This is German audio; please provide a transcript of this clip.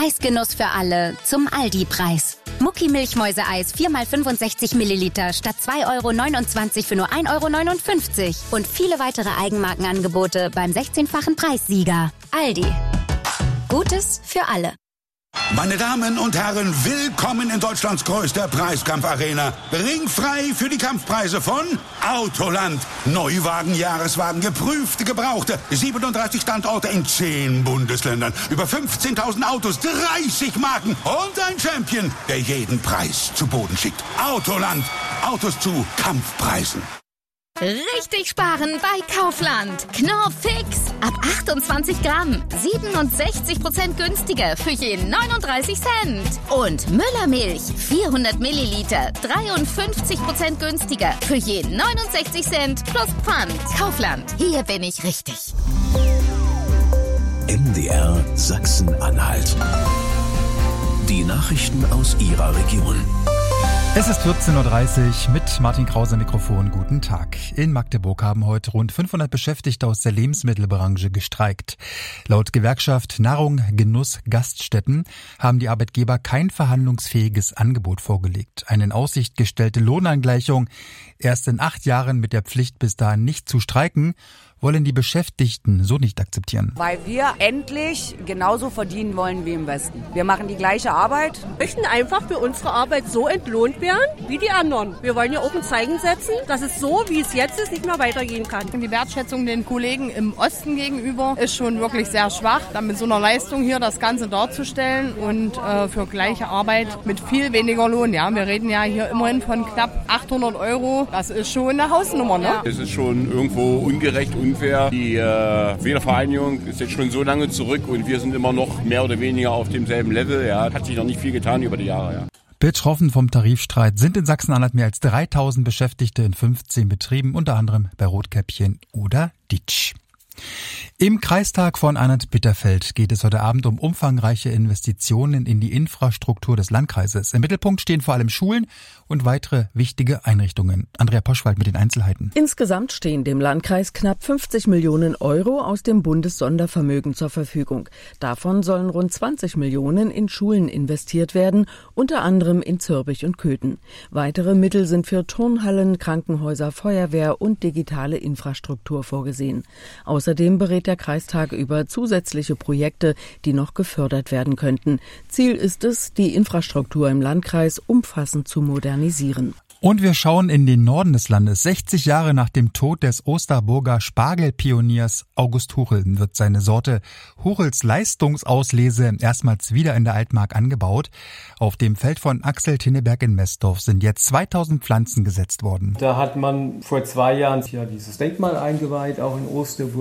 Eisgenuss für alle zum Aldi-Preis. Mucki Milchmäuseeis 4x65 Milliliter statt 2,29 € für nur 1,59 € und viele weitere Eigenmarkenangebote beim 16-fachen Preissieger. Aldi. Gutes für alle. Meine Damen und Herren, willkommen in Deutschlands größter Preiskampfarena. Ringfrei für die Kampfpreise von Autoland. Neuwagen, Jahreswagen, geprüfte, gebrauchte. 37 Standorte in 10 Bundesländern. Über 15.000 Autos, 30 Marken und ein Champion, der jeden Preis zu Boden schickt. Autoland. Autos zu Kampfpreisen. Richtig sparen bei Kaufland. Knorr Fix. Ab 28 Gramm. 67% günstiger für je 39 Cent. Und Müllermilch. 400 Milliliter. 53% günstiger für je 69 Cent plus Pfand. Kaufland. Hier bin ich richtig. MDR Sachsen-Anhalt. Die Nachrichten aus Ihrer Region. Es ist 14.30 Uhr mit Martin Krause am Mikrofon. Guten Tag. In Magdeburg haben heute rund 500 Beschäftigte aus der Lebensmittelbranche gestreikt. Laut Gewerkschaft Nahrung, Genuss, Gaststätten haben die Arbeitgeber kein verhandlungsfähiges Angebot vorgelegt. Eine in Aussicht gestellte Lohnangleichung erst in 8 Jahren mit der Pflicht bis dahin nicht zu streiken, wollen die Beschäftigten so nicht akzeptieren. Weil wir endlich genauso verdienen wollen wie im Westen. Wir machen die gleiche Arbeit. Wir möchten einfach für unsere Arbeit so entlohnt werden wie die anderen. Wir wollen ja auch ein Zeichen setzen, dass es so, wie es jetzt ist, nicht mehr weitergehen kann. Die Wertschätzung den Kollegen im Osten gegenüber ist schon wirklich sehr schwach. Dann mit so einer Leistung hier das Ganze darzustellen und für gleiche Arbeit mit viel weniger Lohn. Ja, wir reden ja hier immerhin von knapp 800 €. Das ist schon eine Hausnummer, ne? Es ist schon irgendwo ungerecht, unfair. Die Wählervereinigung ist jetzt schon so lange zurück und wir sind immer noch mehr oder weniger auf demselben Level. Ja, hat sich noch nicht viel getan über die Jahre. Ja. Betroffen vom Tarifstreit sind in Sachsen-Anhalt mehr als 3.000 Beschäftigte in 15 Betrieben, unter anderem bei Rotkäppchen oder Ditsch. Im Kreistag von Arndt-Bitterfeld geht es heute Abend um umfangreiche Investitionen in die Infrastruktur des Landkreises. Im Mittelpunkt stehen vor allem Schulen und weitere wichtige Einrichtungen. Andrea Poschwald mit den Einzelheiten. Insgesamt stehen dem Landkreis knapp 50 Millionen € aus dem Bundessondervermögen zur Verfügung. Davon sollen rund 20 Millionen in Schulen investiert werden, unter anderem in Zürbich und Köthen. Weitere Mittel sind für Turnhallen, Krankenhäuser, Feuerwehr und digitale Infrastruktur vorgesehen. Außerdem berät der Kreistag über zusätzliche Projekte, die noch gefördert werden könnten. Ziel ist es, die Infrastruktur im Landkreis umfassend zu modernisieren. Und wir schauen in den Norden des Landes. 60 Jahre nach dem Tod des Osterburger Spargelpioniers August Huchel wird seine Sorte Huchels Leistungsauslese erstmals wieder in der Altmark angebaut. Auf dem Feld von Axel Tinneberg in Messdorf sind jetzt 2000 Pflanzen gesetzt worden. Da hat man vor 2 Jahren ja dieses Denkmal eingeweiht, auch in Osterburg.